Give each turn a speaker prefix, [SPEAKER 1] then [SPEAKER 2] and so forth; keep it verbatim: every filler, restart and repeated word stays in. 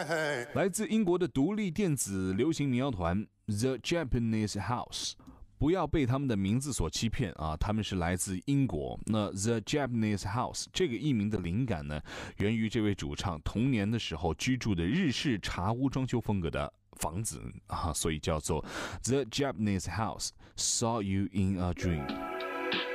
[SPEAKER 1] 来自英国的独立电子流行民谣团 The Japanese House， 不要被他们的名字所欺骗啊，他们是来自英国。那 The Japanese House 这个艺名的灵感呢，源于这位主唱童年的时候居住的日式茶屋装修风格的房子啊，所以叫做 The Japanese House Saw You in a Dream。